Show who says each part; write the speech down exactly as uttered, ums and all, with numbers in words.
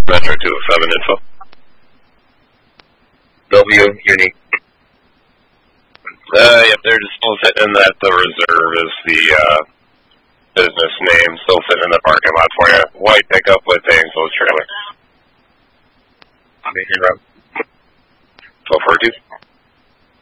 Speaker 1: Metro two oh seven info.
Speaker 2: W, Uni.
Speaker 1: Uh, yep, they're just still sitting in that. The reserve is the uh, business name. Still sitting in the parking lot for you. White pickup with a enclosed trailer.
Speaker 2: Major route.
Speaker 1: twelve forty-two.